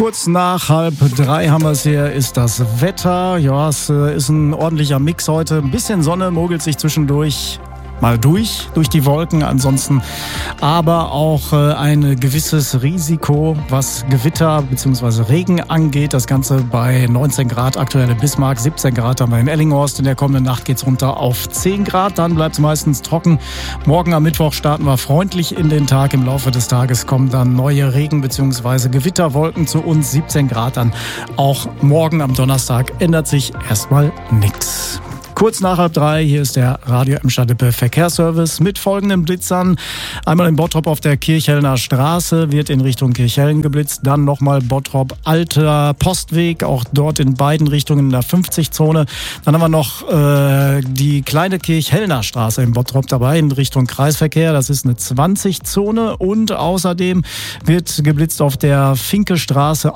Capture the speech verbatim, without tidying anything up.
Kurz nach halb drei haben wir es hier, ist das Wetter. Ja, es ist ein ordentlicher Mix heute. Ein bisschen Sonne mogelt sich zwischendurch mal durch, durch die Wolken. Ansonsten aber auch äh, ein gewisses Risiko, was Gewitter bzw. Regen angeht. Das Ganze bei neunzehn Grad, aktuelle Bismarck, siebzehn Grad haben wir in Ellinghorst. In der kommenden Nacht geht's runter auf zehn Grad. Dann bleibt es meistens trocken. Morgen am Mittwoch starten wir freundlich in den Tag. Im Laufe des Tages kommen dann neue Regen- bzw. Gewitterwolken zu uns. siebzehn Grad dann auch morgen am Donnerstag. Ändert sich erstmal nichts. Kurz nach halb drei, hier ist der Radio Emscher-Lippe Verkehrsservice mit folgenden Blitzern. Einmal in Bottrop auf der Kirchhellner Straße wird in Richtung Kirchhellen geblitzt. Dann nochmal Bottrop Alter Postweg, auch dort in beiden Richtungen in der fünfzig-Zone. Dann haben wir noch äh, die kleine Kirchhellner Straße in Bottrop dabei in Richtung Kreisverkehr. Das ist eine zwanzig-Zone und außerdem wird geblitzt auf der Finke Straße